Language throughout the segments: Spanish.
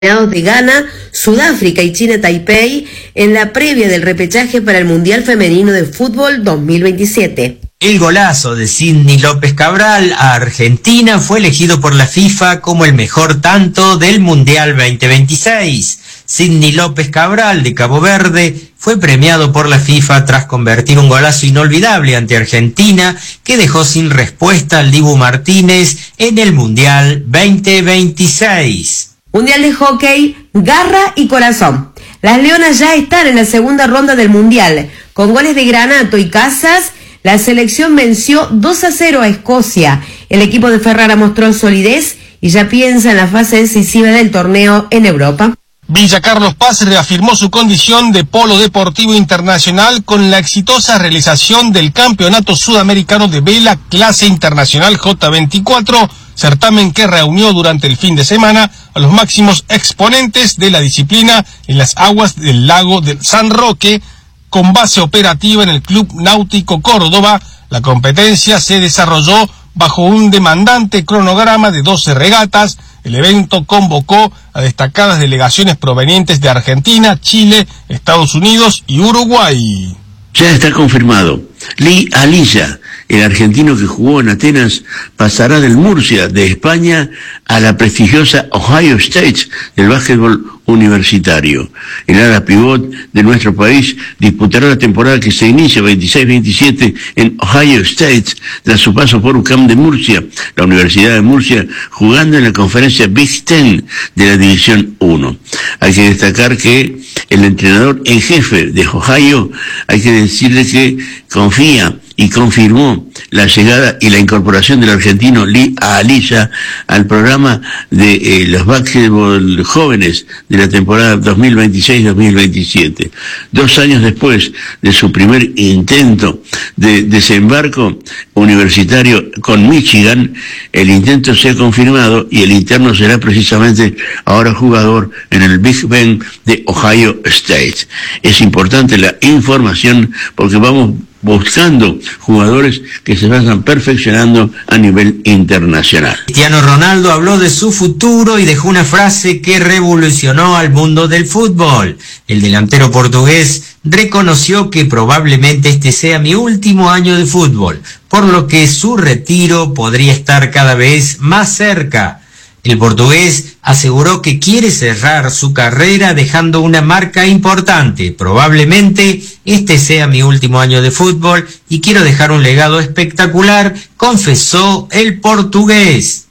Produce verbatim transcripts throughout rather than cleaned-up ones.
de Ghana, Sudáfrica y China Taipei en la previa del repechaje para el Mundial Femenino de Fútbol dos mil veintisiete. El golazo de Cindy López Cabral a Argentina fue elegido por la FIFA como el mejor tanto del Mundial veinte veintiséis. Cindy López Cabral de Cabo Verde fue premiado por la FIFA tras convertir un golazo inolvidable ante Argentina que dejó sin respuesta al Dibu Martínez en el Mundial veinte veintiséis. Mundial de hockey, garra y corazón. Las Leonas ya están en la segunda ronda del Mundial. Con goles de Granato y Casas, la selección venció dos a cero a Escocia. El equipo de Ferrara mostró solidez y ya piensa en la fase decisiva del torneo en Europa. Villa Carlos Paz reafirmó su condición de polo deportivo internacional con la exitosa realización del Campeonato Sudamericano de Vela Clase Internacional J veinticuatro, certamen que reunió durante el fin de semana a los máximos exponentes de la disciplina en las aguas del lago de San Roque, con base operativa en el Club Náutico Córdoba. La competencia se desarrolló bajo un demandante cronograma de doce regatas. El evento convocó a destacadas delegaciones provenientes de Argentina, Chile, Estados Unidos y Uruguay. Ya está confirmado. Lee Alilla, el argentino que jugó en Atenas, pasará del Murcia de España a la prestigiosa Ohio State del básquetbol universitario. El ala pivot de nuestro país disputará la temporada que se inicia veintiséis veintisiete en Ohio State tras su paso por U C A M de Murcia, la Universidad de Murcia, jugando en la conferencia Big Ten de la División uno. Hay que destacar que el entrenador en jefe de Ohio, hay que decirle que confía y confirmó la llegada y la incorporación del argentino Lee Alilla al programa de eh, los básquetbol jóvenes de la temporada dos mil veintiséis dos mil veintisiete. Dos años después de su primer intento de desembarco universitario con Michigan, el intento se ha confirmado y el interno será precisamente ahora jugador en el Big Ben de Ohio State. Es importante la información porque vamos buscando jugadores que se vayan perfeccionando a nivel internacional. Cristiano Ronaldo habló de su futuro y dejó una frase que revolucionó al mundo del fútbol. El delantero portugués reconoció que probablemente este sea mi último año de fútbol, por lo que su retiro podría estar cada vez más cerca. El portugués aseguró que quiere cerrar su carrera dejando una marca importante. Probablemente este sea mi último año de fútbol y quiero dejar un legado espectacular, confesó el portugués.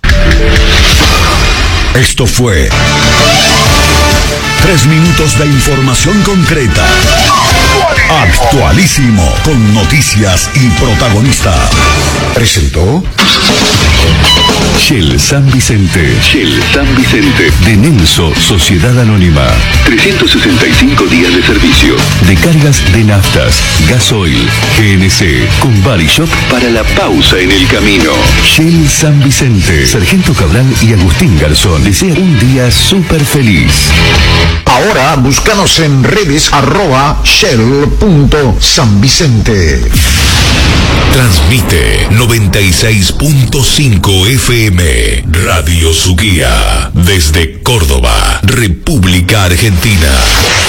Esto fue tres minutos de información concreta. Actualísimo, con noticias y protagonista. Presentó Shell San Vicente. Shell San Vicente. De Nelso, Sociedad Anónima. trescientos sesenta y cinco días de servicio. De cargas de naftas, gasoil, G N C, con Body Shop para la pausa en el camino. Shell San Vicente. Sargento Cabral y Agustín Garzón desean un día súper feliz. Ahora búscanos en redes arroba shell punto san vicente. Transmite noventa y seis punto cinco F M Radio Suquía desde Córdoba, República Argentina.